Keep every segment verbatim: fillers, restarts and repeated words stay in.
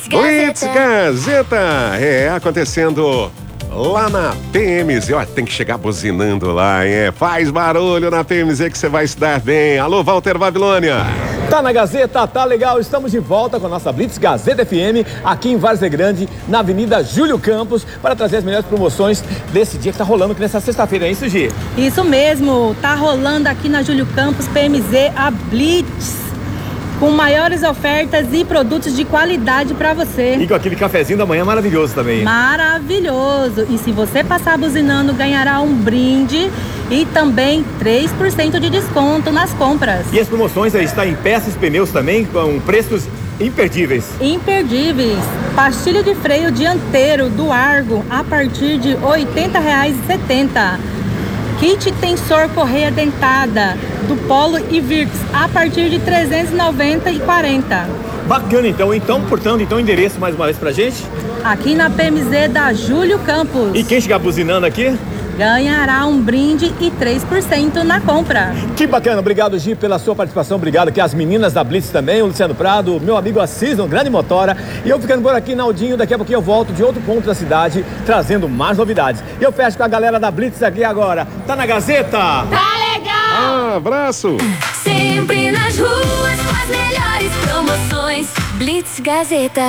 Blitz Gazeta. É, acontecendo lá na P M Z. Ó, tem que chegar buzinando lá, hein? Faz barulho na P M Z que você vai se dar bem. Alô, Walter Babilônia. Tá na Gazeta, tá legal. Estamos de volta com a nossa Blitz Gazeta F M, aqui em Várzea Grande, na Avenida Júlio Campos, para trazer as melhores promoções desse dia que tá rolando aqui nessa sexta-feira. É isso, Gi? Isso mesmo. Tá rolando aqui na Júlio Campos, P M Z, a Blitz, com maiores ofertas e produtos de qualidade para você. E com aquele cafezinho da manhã maravilhoso também. Maravilhoso. E se você passar buzinando, ganhará um brinde e também três por cento de desconto nas compras. E as promoções aí estão em peças e pneus também, com preços imperdíveis. Imperdíveis. Pastilha de freio dianteiro do Argo a partir de oitenta reais e setenta centavos. Kit tensor correia dentada do Polo e Virtus a partir de trezentos e noventa reais e quarenta centavos. Bacana, então. Então, portanto, então endereço mais uma vez pra gente? Aqui na P M Z da Júlio Campos. E quem chegar buzinando aqui? Ganhará um brinde e três por cento na compra. Que bacana, obrigado, Gi, pela sua participação, obrigado aqui as meninas da Blitz também, o Luciano Prado, meu amigo Assis, um grande motora, e eu ficando por aqui, Naldinho, daqui a pouquinho eu volto de outro ponto da cidade, trazendo mais novidades. E eu fecho com a galera da Blitz aqui agora, tá na Gazeta? Tá legal! Ah, abraço! Sempre nas ruas com as melhores promoções. Blitz Gazeta.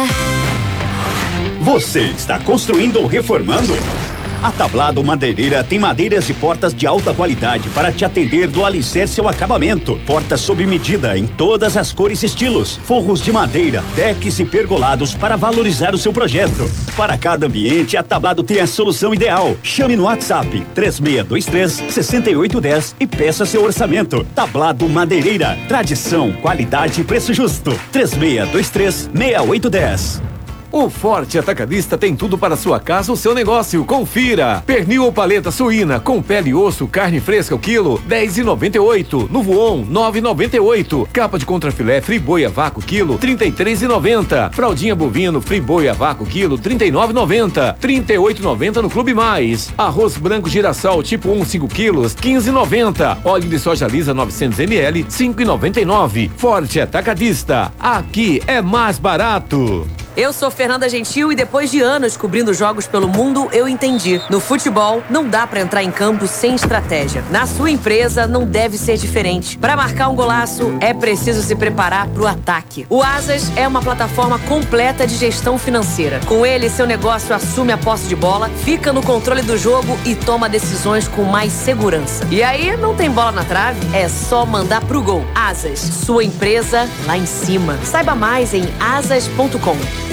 Você está construindo ou reformando? A Tablado Madeireira tem madeiras e portas de alta qualidade para te atender do alicerce ao acabamento. Portas sob medida em todas as cores e estilos. Forros de madeira, decks e pergolados para valorizar o seu projeto. Para cada ambiente, a Tablado tem a solução ideal. Chame no WhatsApp três seis dois três, seis oito um zero e peça seu orçamento. Tablado Madeireira. Tradição, qualidade e preço justo. três seis dois três, seis oito um zero. O Forte Atacadista tem tudo para sua casa ou seu negócio. Confira. Pernil ou paleta suína com pele e osso, carne fresca o quilo, dez reais e noventa e oito centavos. No Voon, nove reais e noventa e oito centavos. Capa de contrafilé friboi a vácuo quilo, trinta e três reais e noventa centavos. Fraldinha bovino friboi a vácuo quilo, trinta e nove reais e noventa centavos. trinta e oito reais e noventa centavos no Clube Mais. Arroz branco girassol tipo um, cinco quilos, quinze reais e noventa centavos. Óleo de soja lisa novecentos mililitros, cinco reais e noventa e nove centavos. Forte Atacadista. Aqui é mais barato. Eu sou Fernanda Gentil e depois de anos cobrindo jogos pelo mundo, eu entendi. No futebol, não dá pra entrar em campo sem estratégia. Na sua empresa, não deve ser diferente. Pra marcar um golaço, é preciso se preparar pro ataque. O Asas é uma plataforma completa de gestão financeira. Com ele, seu negócio assume a posse de bola, fica no controle do jogo e toma decisões com mais segurança. E aí, não tem bola na trave? É só mandar pro gol. Asas, sua empresa lá em cima. Saiba mais em asas ponto com.